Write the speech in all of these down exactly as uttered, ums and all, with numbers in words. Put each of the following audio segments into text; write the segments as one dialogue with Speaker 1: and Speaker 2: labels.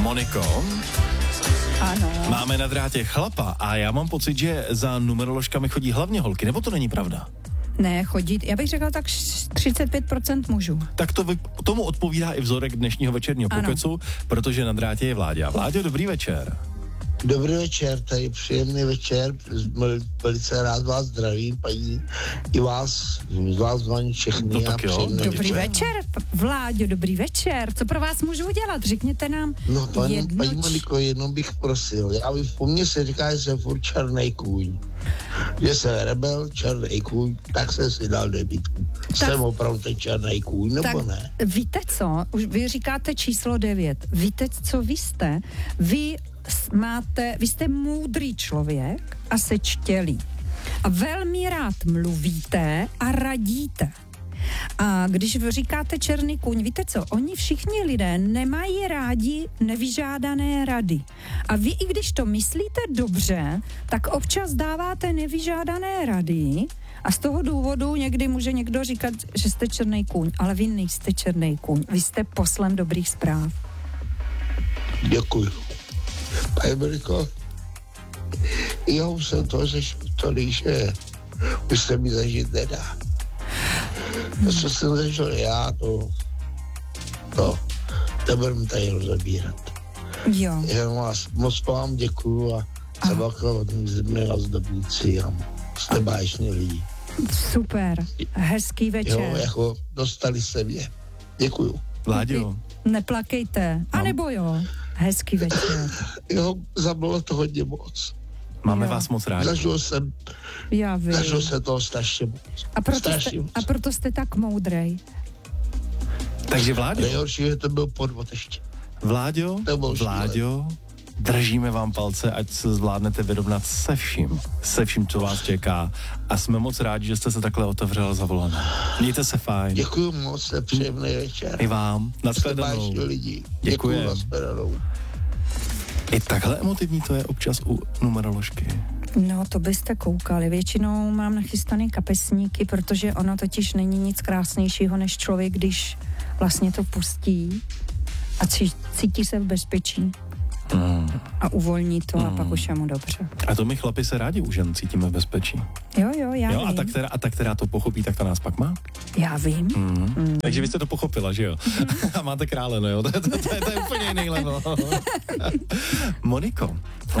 Speaker 1: Moniko,
Speaker 2: ano.
Speaker 1: Máme na drátě chlapa a já mám pocit, že za numeroložkami chodí hlavně holky, nebo to není pravda?
Speaker 2: Ne, chodí, já bych řekla tak třicet pět procent mužů.
Speaker 1: Tak to vy, tomu odpovídá i vzorek dnešního večerního pokecu, protože na drátě je Vláďa. Vláďo, dobrý večer.
Speaker 3: Dobrý večer, tady příjemný večer, velice rád vás zdravím, paní, i vás, z vás zvaní všechny.
Speaker 1: No tak jo.
Speaker 2: Dobrý večer. večer, Vláďo, dobrý večer. Co pro vás můžu udělat? Řekněte nám
Speaker 3: No to jenom,
Speaker 2: jedno...
Speaker 3: paní Moniko, jenom bych prosil, já bych, po mně se říká, že jsem furt černej kůň. Že jsem rebel, černej kůň, tak jsem si dal debitku. Tak, jsem opravdu ten černej kůň, nebo
Speaker 2: tak
Speaker 3: ne?
Speaker 2: Víte co, už vy říkáte číslo devět. Víte, co vy jste? Vy máte, vy jste moudrý člověk a sečtělý. A velmi rád mluvíte a radíte. A když vy říkáte černý kůň, víte co, oni všichni lidé nemají rádi nevyžádané rady. A vy, i když to myslíte dobře, tak občas dáváte nevyžádané rady a z toho důvodu někdy může někdo říkat, že jste černý kůň, ale vy nejste černý kůň, vy jste poslem dobrých zpráv.
Speaker 3: Děkuji. Pane Moniko, já už jsem to řešil tolik, že už se mi zažít nedá. To, co jsem zažil já, to, to nebudeme tady rozebírat.
Speaker 2: Jo.
Speaker 3: Já vás moc vám děkuju a jsem jako my vás dobníci a jste báječný lidi.
Speaker 2: Super, hezký večer.
Speaker 3: Jo, jako dostali se mě. Děkuju.
Speaker 1: Vláďo.
Speaker 2: Neplakejte, a nebo jo, hezký večer.
Speaker 3: Jo, zabylo to hodně moc.
Speaker 1: Máme
Speaker 2: Jo.
Speaker 1: vás moc rádi.
Speaker 3: Zažil jsem,
Speaker 2: Já vím.
Speaker 3: zažil jsem toho strašně moc.
Speaker 2: A proto,
Speaker 3: strašně
Speaker 2: jste,
Speaker 3: moc.
Speaker 2: a proto jste tak moudrej.
Speaker 1: Takže Vláďo,
Speaker 3: Nejhorší, že to byl podvod ještě.
Speaker 1: Vláďo,
Speaker 3: To bylo
Speaker 1: Vláďo, držíme vám palce, ať se zvládnete vyrovnat se vším, se vším, co vás čeká. A jsme moc rádi, že jste se takhle otevřel za volanem. Mějte se fajn.
Speaker 3: Děkuju moc, je příjemný večer.
Speaker 1: I vám.
Speaker 3: Jste
Speaker 1: Nashledanou.
Speaker 3: báječný lidi.
Speaker 1: Děkujem.
Speaker 3: Děkuju, nashledanou.
Speaker 1: I takhle emotivní to je občas u numeroložky.
Speaker 2: No, to byste koukali. Většinou mám nachystané kapesníky, protože ono totiž není nic krásnějšího než člověk, když vlastně to pustí a cí, cítí se v bezpečí
Speaker 1: Mm.
Speaker 2: a uvolní to
Speaker 1: Mm.
Speaker 2: a pak už je mu dobře.
Speaker 1: A to my chlapi se rádi u žen cítíme v bezpečí.
Speaker 2: Jo, jo, já
Speaker 1: Jo,
Speaker 2: vím.
Speaker 1: a ta, která, a ta, která to pochopí, tak ta nás pak má.
Speaker 2: Já vím.
Speaker 1: Mm.
Speaker 2: Mm.
Speaker 1: Takže vy jste to pochopila, že jo? A máte krále, no jo? To, to, to, to, je, to je úplně jiný level. Moniko, uh,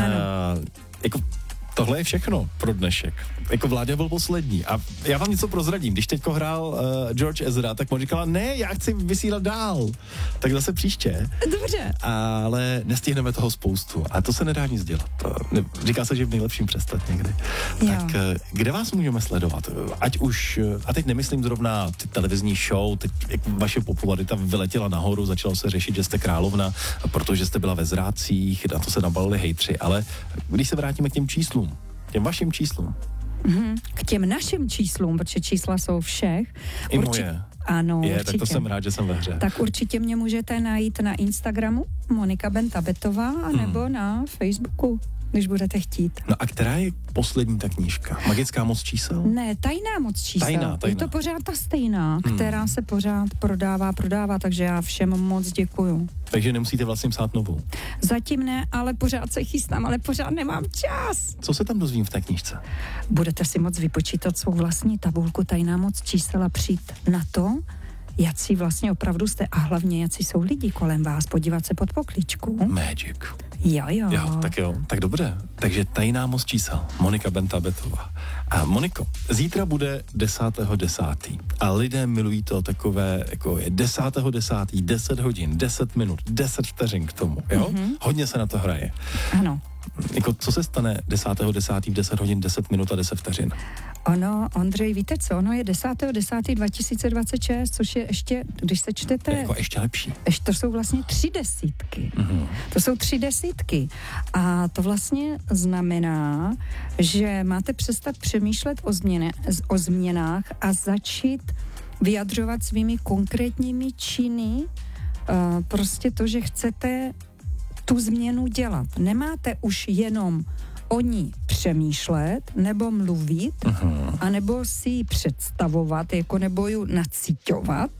Speaker 1: jako tohle je všechno pro dnešek. Jako Vláďa byl poslední. A já vám něco prozradím. Když teďko hrál uh, George Ezra, tak mu říkala, ne, já chci vysílat dál. Tak zase příště.
Speaker 2: Dobře.
Speaker 1: Ale nestihneme toho spoustu. A to se nedá nic dělat. To ne, říká se, že v nejlepším přestat někdy.
Speaker 2: Jo.
Speaker 1: Tak uh, kde vás můžeme sledovat? Ať už, uh, a teď nemyslím zrovna ty televizní show, teď jak vaše popularita vyletěla nahoru, začalo se řešit, že jste královna, protože jste byla ve zrádcích, na to se nabalili hejtři, ale když se vrátíme k těm číslům, těm vašim číslům.
Speaker 2: Mhm. K těm našim číslům, protože čísla jsou všech.
Speaker 1: I
Speaker 2: Urči-
Speaker 1: moje.
Speaker 2: Ano,
Speaker 1: Je,
Speaker 2: určitě.
Speaker 1: tak to jsem rád, že jsem ve hře.
Speaker 2: Tak určitě mě můžete najít na Instagramu Monika Bentabetová a nebo
Speaker 1: Hmm.
Speaker 2: na Facebooku, když budete chtít.
Speaker 1: No a která je poslední ta knížka? Magická moc čísel?
Speaker 2: Ne, tajná moc čísel.
Speaker 1: Tajná, tajná.
Speaker 2: Je to pořád ta stejná,
Speaker 1: Hmm.
Speaker 2: která se pořád prodává, prodává, takže já všem moc děkuju.
Speaker 1: Takže nemusíte vlastně psát novou.
Speaker 2: Zatím ne, ale pořád se chystám, ale pořád nemám čas.
Speaker 1: Co se tam dozvím v té knížce?
Speaker 2: Budete si moc vypočítat svou vlastní tabulku tajná moc čísel a přijít na to, jací vlastně opravdu jste a hlavně jací jsou lidi kolem vás, podívat se pod pokličku.
Speaker 1: Magic.
Speaker 2: Jo, jo.
Speaker 1: Jo, tak jo, tak dobře. Takže tajná moc čísel. Monika Bentabetová. A Moniko, zítra bude desátého desátého a lidé milují to takové, jako je desátého desátého, deset hodin, deset minut, deset vteřin k tomu, jo? Mm-hmm. Hodně se na to hraje.
Speaker 2: Ano.
Speaker 1: Jako, co se stane desátého desátého v deset hodin, deset minut a deset vteřin?
Speaker 2: Ono, Ondřej, víte co, ono je desátého desátého dva tisíce dvacet šest, což je ještě, když se
Speaker 1: To
Speaker 2: čtete,
Speaker 1: je jako ještě lepší.
Speaker 2: ještě to jsou vlastně tři desítky.
Speaker 1: Mm-hmm.
Speaker 2: To jsou tři desítky. A to vlastně znamená, že máte přestat přemýšlet o, změně, o změnách a začít vyjadřovat svými konkrétními činy uh, prostě to, že chcete tu změnu dělat. Nemáte už jenom o ní přemýšlet nebo mluvit,
Speaker 1: Uh-huh.
Speaker 2: anebo si ji představovat, jako nebo ji nacíťovat,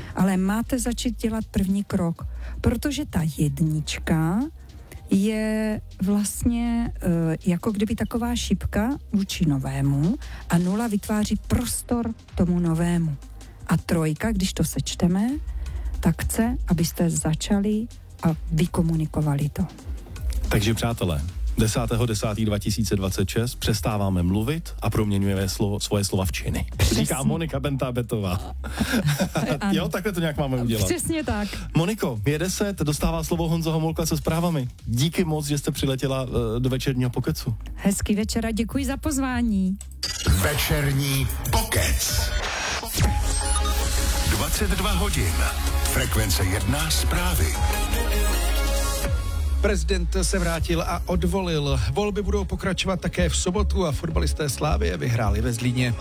Speaker 2: ale máte začít dělat první krok, protože ta jednička je vlastně e, jako kdyby taková šipka vůči novému a nula vytváří prostor tomu novému. A trojka, když to sečteme, tak chce, abyste začali a vykomunikovali to.
Speaker 1: Takže přátelé, desátého desátého dva tisíce dvacet šest přestáváme mluvit a proměňujeme slovo, svoje slova v činy. Přesně. Říká Monika Benta-Betová. Jo, takhle to nějak máme udělat.
Speaker 2: Přesně tak.
Speaker 1: Moniko, je deset, dostává slovo Honza Homolka se zprávami. Díky moc, že jste přiletěla uh, do večerního pokecu.
Speaker 2: Hezký večer a děkuji za pozvání.
Speaker 4: Večerní pokec. dvacet dva hodin. Frekvence jedna zprávy.
Speaker 5: Prezident se vrátil a odvolil. Volby budou pokračovat také v sobotu a fotbalisté Slávie vyhráli ve Zlíně.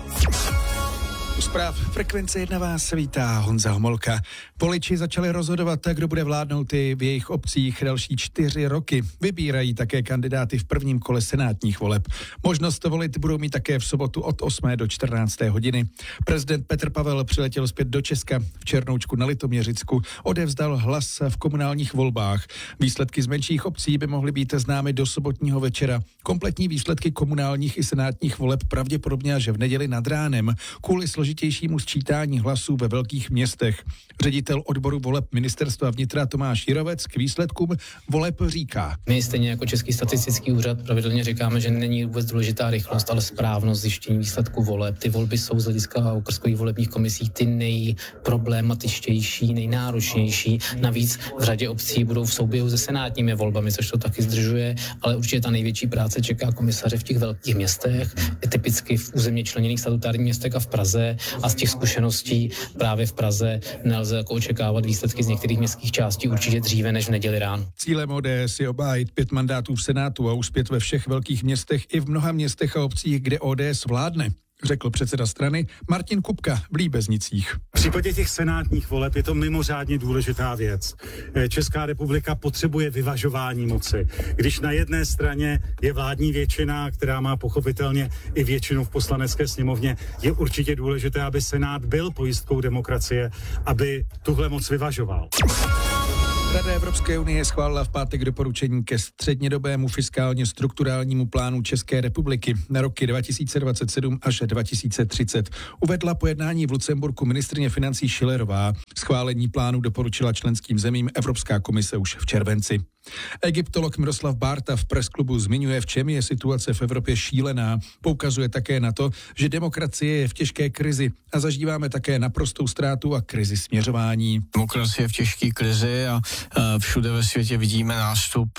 Speaker 5: U zpráv Frekvence jedna vás vítá Honza Homolka. Voliči začali rozhodovat, kdo bude vládnout i v jejich obcích další čtyři roky. Vybírají také kandidáty v prvním kole senátních voleb. Možnost volit budou mít také v sobotu od osmé do čtrnácté hodiny. Prezident Petr Pavel přiletěl zpět do Česka. V Černoučku na Litoměřicku odevzdal hlas v komunálních volbách. Výsledky z menších obcí by mohly být známy do sobotního večera. Kompletní výsledky komunálních i senátních voleb pravděpodobně až v neděli nad ránem. Kvůli složitějšímu sčítání hlasů ve velkých městech. Ředitel odboru voleb ministerstva vnitra Tomáš Jirovec k výsledkům voleb říká.
Speaker 6: My stejně jako Český statistický úřad pravidelně říkáme, že není vůbec důležitá rychlost, ale správnost zjištění výsledků voleb. Ty volby jsou z hlediska okrskových volebních komisí ty nejproblematičtější, nejnáročnější. Navíc v řadě obcí budou v souběhu se senátními volbami, což to taky zdržuje, ale určitě ta největší práce čeká komisaře v těch velkých městech, typicky v územně členěných statutárních městech a v Praze. A z těch zkušeností právě v Praze nelze jako očekávat výsledky z některých městských částí určitě dříve než v neděli ráno.
Speaker 5: Cílem O D S je obhájit pět mandátů v Senátu a uspět ve všech velkých městech i v mnoha městech a obcích, kde O D S vládne, řekl předseda strany Martin Kupka v Líbeznicích.
Speaker 7: V případě těch senátních voleb je to mimořádně důležitá věc. Česká republika potřebuje vyvažování moci. Když na jedné straně je vládní většina, která má pochopitelně i většinu v poslanecké sněmovně, je určitě důležité, aby Senát byl pojistkou demokracie, aby tuhle moc vyvažoval.
Speaker 5: Rada Evropské unie schválila v pátek doporučení ke střednědobému fiskálně strukturálnímu plánu České republiky na roky dva tisíce dvacet sedm až dva tisíce třicet. Uvedla po jednání v Lucemburku ministryně financí Schillerová. Schválení plánu doporučila členským zemím Evropská komise už v červenci. Egyptolog Miroslav Bárta v Pressklubu zmiňuje, v čem je situace v Evropě šílená. Poukazuje také na to, že demokracie je v těžké krizi a zažíváme také naprostou ztrátu a krizi směřování.
Speaker 8: Demokracie je v těžké krizi a všude ve světě vidíme nástup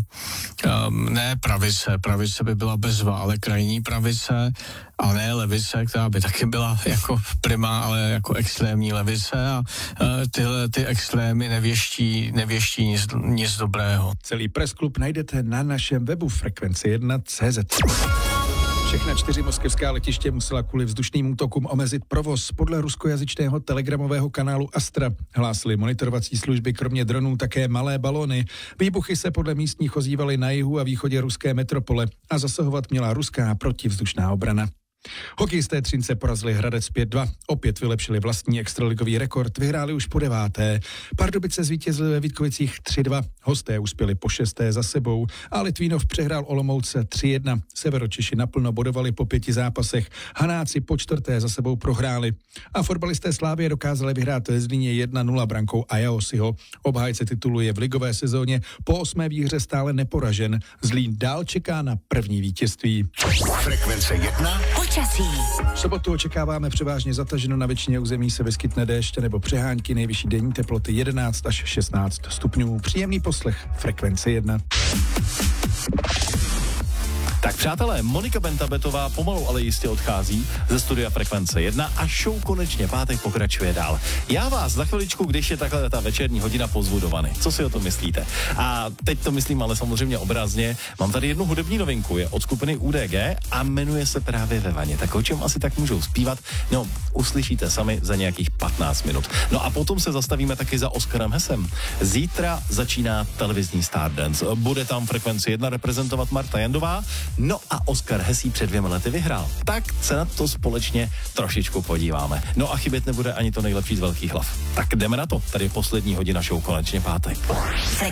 Speaker 8: ne pravice, pravice by byla bezva, ale krajní pravice a ne levice, která by taky byla jako prima, ale jako extrémní levice a tyhle ty extrémy nevěští, nevěští nic, nic dobrého.
Speaker 5: Celý Pressklub najdete na našem webu frekvence jedna tečka cé zet. Všechna čtyři moskevská letiště musela kvůli vzdušným útokům omezit provoz. Podle ruskojazyčného telegramového kanálu Astra hlásily monitorovací služby kromě dronů také malé balony. Výbuchy se podle místních ozývaly na jihu a východě ruské metropole a zasahovat měla ruská protivzdušná obrana. Hokejisté Třince porazili Hradec pět dva. Opět vylepšili vlastní extraligový rekord, vyhráli už po deváté. Pardubice zvítězili ve Vítkovicích tři dva. Hosté uspěli po šesté za sebou a Litvínov přehrál Olomouce tři jedna. Severočeši naplno bodovali po pěti zápasech. Hanáci po čtvrté za sebou prohráli. A fotbalisté Slávie dokázali vyhrát ve Zlíně jedna nula brankou Ajaosiho. Obhájce titulu je v ligové sezóně po osmé výhře stále neporažen. Zlín dál čeká na první vítězství.
Speaker 4: Frekvence jedna.
Speaker 5: Počasí. V sobotu očekáváme převážně zataženo, na většině území se vyskytne déšť nebo přehánky, nejvyšší denní teploty jedenáct až šestnáct stupňů. Příjemný poslech Frekvence jedna.
Speaker 1: Tak přátelé, Monika Benta-Betová pomalu ale jistě odchází ze studia Frekvence jedna a show konečně pátek pokračuje dál. Já vás za chviličku, když je takhle ta večerní hodina, pozvu do vany. Co si o tom myslíte? A teď to myslím ale samozřejmě obrazně. Mám tady jednu hudební novinku, je od skupiny U D G a jmenuje se právě Ve vaně. Tak o čem asi tak můžou zpívat? No, uslyšíte sami za nějakých patnáct minut. No a potom se zastavíme taky za Oskarem Hesem. Zítra začíná televizní Stardance. Bude tam Frekvenci jedna reprezentovat Marta Jandová. No a Oskar Hesí před dvěma lety vyhrál. Tak se na to společně trošičku podíváme. No a chybět nebude ani to nejlepší z velkých hlav. Tak jdeme na to. Tady je poslední hodina show Konečně pátek.